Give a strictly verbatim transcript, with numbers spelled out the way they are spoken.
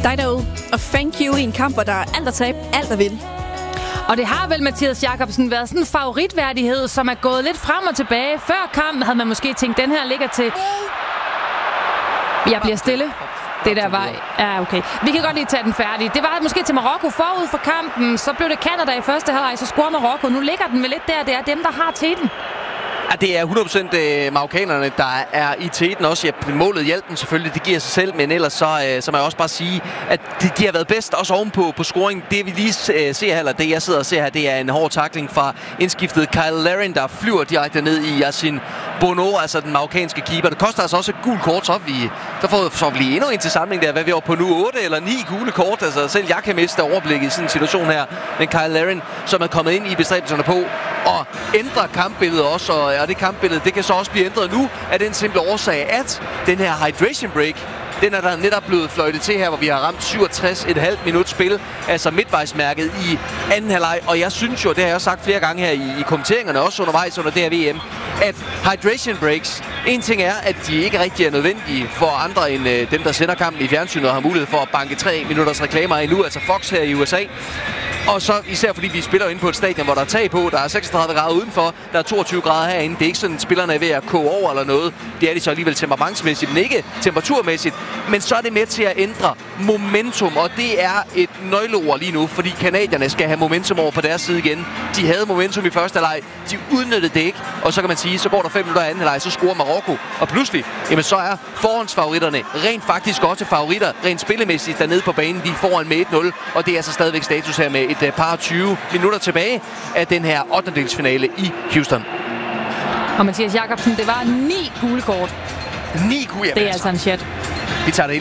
dig derude, og thank you i en kamp, hvor der er alt at tabe, alt at vinde. Og det har vel, Mathias Jakobsen, været sådan en favoritværdighed, som er gået lidt frem og tilbage. Før kampen havde man måske tænkt, den her ligger til... Jeg bliver stille. Det der var... Ja, okay. Vi kan godt lige tage den færdig. Det var måske til Marokko forud for kampen. Så blev det Canada i første halvleg, så scorer Marokko. Nu ligger den vel lidt der. Det er dem, der har teten. Ja, det er hundrede procent øh, marokkanerne, der er i teten også. Ja, målet hjalp den selvfølgelig, det giver sig selv, men ellers så, øh, så må jeg også bare sige, at de, de har været bedst også ovenpå på scoring. Det vi lige øh, ser her, eller det jeg sidder og ser her, det er en hård tackling fra indskiftet Kyle Larin, der flyver direkte ned i Yassine Bono, altså den marokkanske keeper. Det koster altså også et gult kort, så vi der får så vi endnu en til samling der. Hvad vi er på nu? otte eller ni gule kort. Altså selv jeg kan miste overblikket i sådan en situation her. Men Kyle Larin, som er kommet ind i bestræbelserne på og ændre kampbilledet også, og, og det kampbillede, det kan så også blive ændret nu af den simple årsag, at den her hydration break, den er der netop blevet fløjtet til her, hvor vi har ramt syvogtres komma fem minut spil, altså midtvejsmærket i anden halvleg. Og jeg synes jo, det har jeg også sagt flere gange her i, i kommenteringerne, også undervejs under det her V M, at hydration breaks, en ting er, at de ikke rigtig er nødvendige for andre end øh, dem, der sender kampen i fjernsynet og har mulighed for at banke tre minutters reklamer i nu, altså Fox her i U S A. Og så især fordi vi spiller inde på et stadion, hvor der er tag på, der er seksogtredive grader udenfor, der er toogtyve grader herinde. Det er ikke sådan, at spillerne er ved at koge over eller noget. Det er de så alligevel temperamentsmæssigt, men ikke temperaturmæssigt. Men så er det med til at ændre momentum, og det er et nøgleord lige nu, fordi canadierne skal have momentum over på deres side igen. De havde momentum i første halvleg, de udnyttede det ikke, og så kan man sige, så går der fem minutter i anden halvleg, så scorer Marokko, og pludselig, jamen så er forhåndsfavoritterne rent faktisk også favoritter, rent spillemæssigt dernede på banen, de er foran med et nul, og det er altså stadigvæk status her med et par tyve minutter tilbage af den her ottendedelsfinale i Houston. Og Mathias Jakobsen, det var ni gule kort. Ni gule, det er altså en chat. Vi tager det